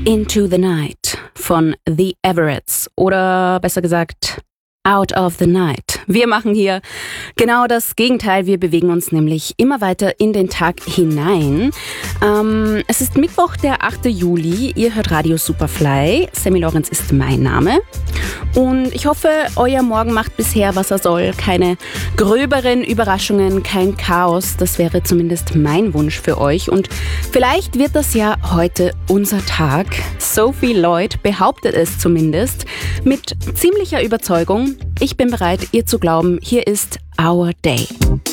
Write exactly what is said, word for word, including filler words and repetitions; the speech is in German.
Into the Night von The Everetts oder besser gesagt Out of the Night. Wir machen hier genau das Gegenteil. Wir bewegen uns nämlich immer weiter in den Tag hinein. Ähm, es ist Mittwoch, der achte Juli. Ihr hört Radio Superfly. Sammy Lorenz ist mein Name. Und ich hoffe, euer Morgen macht bisher, was er soll. Keine gröberen Überraschungen, kein Chaos. Das wäre zumindest mein Wunsch für euch. Und vielleicht wird das ja heute unser Tag. Sophie Lloyd behauptet es zumindest mit ziemlicher Überzeugung. Ich bin bereit, ihr zu glauben. Hier ist Our Day.